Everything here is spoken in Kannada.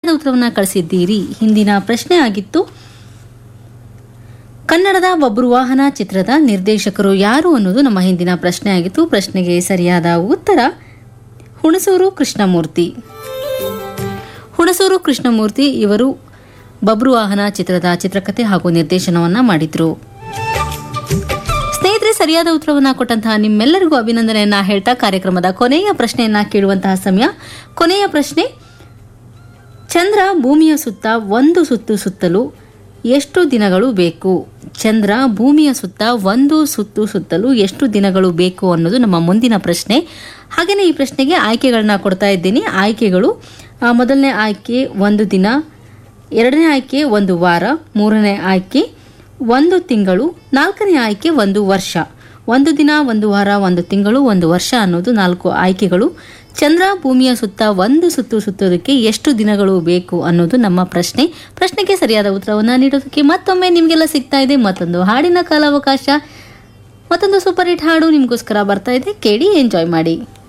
ಸರಿಯಾದ ಉತ್ತರವನ್ನು ಕಳಿಸಿದ್ದೀರಿ. ಹಿಂದಿನ ಪ್ರಶ್ನೆ ಆಗಿತ್ತು, ಕನ್ನಡದ ಬಬ್ರುವಾಹನ ಚಿತ್ರದ ನಿರ್ದೇಶಕರು ಯಾರು ಅನ್ನೋದು ನಮ್ಮ ಹಿಂದಿನ ಪ್ರಶ್ನೆ ಆಗಿತ್ತು. ಪ್ರಶ್ನೆಗೆ ಸರಿಯಾದ ಉತ್ತರ ಹುಣಸೂರು ಕೃಷ್ಣಮೂರ್ತಿ. ಹುಣಸೂರು ಕೃಷ್ಣಮೂರ್ತಿ ಇವರು ಬಬ್ರುವಾಹನ ಚಿತ್ರದ ಚಿತ್ರಕಥೆ ಹಾಗೂ ನಿರ್ದೇಶನವನ್ನ ಮಾಡಿದ್ರು. ಸ್ನೇಹಿತರೆ, ಸರಿಯಾದ ಉತ್ತರವನ್ನ ಕೊಟ್ಟಂತಹ ನಿಮ್ಮೆಲ್ಲರಿಗೂ ಅಭಿನಂದನೆಯನ್ನ ಹೇಳ್ತಾ ಕಾರ್ಯಕ್ರಮದ ಕೊನೆಯ ಪ್ರಶ್ನೆಯನ್ನ ಕೇಳುವಂತಹ ಸಮಯ. ಕೊನೆಯ ಪ್ರಶ್ನೆ, ಚಂದ್ರ ಭೂಮಿಯ ಸುತ್ತ ಒಂದು ಸುತ್ತು ಸುತ್ತಲು ಎಷ್ಟು ದಿನಗಳು ಬೇಕು? ಚಂದ್ರ ಭೂಮಿಯ ಸುತ್ತ ಒಂದು ಸುತ್ತು ಸುತ್ತಲು ಎಷ್ಟು ದಿನಗಳು ಬೇಕು ಅನ್ನೋದು ನಮ್ಮ ಮುಂದಿನ ಪ್ರಶ್ನೆ. ಹಾಗೆಯೇ ಈ ಪ್ರಶ್ನೆಗೆ ಆಯ್ಕೆಗಳನ್ನ ಕೊಡ್ತಾ ಇದ್ದೀನಿ. ಆಯ್ಕೆಗಳು: ಮೊದಲನೇ ಆಯ್ಕೆ 1 ದಿನ, ಎರಡನೇ ಆಯ್ಕೆ 1 ವಾರ, ಮೂರನೇ ಆಯ್ಕೆ 1 ತಿಂಗಳು, ನಾಲ್ಕನೇ ಆಯ್ಕೆ 1 ವರ್ಷ. 1 ದಿನ, 1 ವಾರ, 1 ತಿಂಗಳು, 1 ವರ್ಷ ಅನ್ನೋದು 4 ಆಯ್ಕೆಗಳು. ಚಂದ್ರ ಭೂಮಿಯ ಸುತ್ತ ಒಂದು ಸುತ್ತು ಸುತ್ತೋದಕ್ಕೆ ಎಷ್ಟು ದಿನಗಳು ಬೇಕು ಅನ್ನೋದು ನಮ್ಮ ಪ್ರಶ್ನೆ. ಪ್ರಶ್ನೆಗೆ ಸರಿಯಾದ ಉತ್ತರವನ್ನು ನೀಡೋದಕ್ಕೆ ಮತ್ತೊಮ್ಮೆ ನಿಮಗೆಲ್ಲ ಸಿಗ್ತಾ ಇದೆ ಮತ್ತೊಂದು ಹಾಡಿನ ಕಾಲಾವಕಾಶ. ಮತ್ತೊಂದು ಸೂಪರ್ ಹಿಟ್ ಹಾಡು ನಿಮಗೋಸ್ಕರ ಬರ್ತಾ ಇದೆ, ಕೇಳಿ ಎಂಜಾಯ್ ಮಾಡಿ.